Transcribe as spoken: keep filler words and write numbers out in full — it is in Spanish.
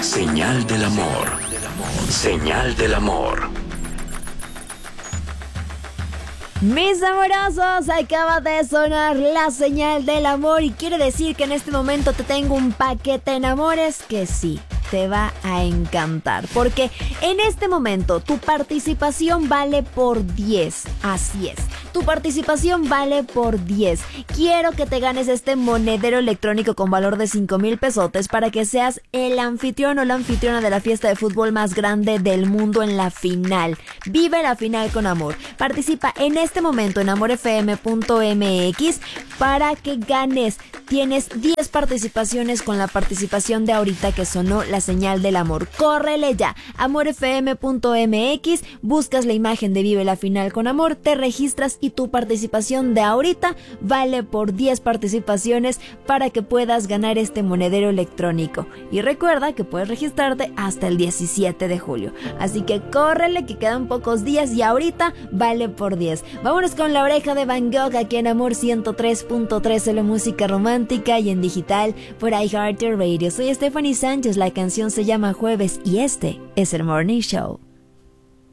Señal del amor. Señal del amor. Mis amorosos, acaba de sonar la señal del amor y quiere decir que en este momento te tengo un paquete en amores que sí, te va a encantar, porque en este momento tu participación vale por diez, así es, tu participación vale por diez. Quiero que te ganes este monedero electrónico con valor de cinco mil pesotes para que seas el anfitrión o la anfitriona de la fiesta de fútbol más grande del mundo en la final. Vive la final con amor. Participa en este momento en amor f m punto m x para que ganes. Tienes diez participaciones con la participación de ahorita que sonó la señal del amor. Córrele ya, amor f m punto m x, buscas la imagen de Vive la final con amor, te registras y tu participación de ahorita vale por diez participaciones para que puedas ganar este monedero electrónico. Y recuerda que puedes registrarte hasta el diecisiete de julio. Así que córrele, que quedan pocos días y ahorita vale por diez. Vámonos con La Oreja de Van Gogh aquí en Amor ciento tres punto tres, solo música romántica y en digital por iHeartRadio. Soy Stephanie Sánchez, la canción se llama Jueves y este es el Morning Show.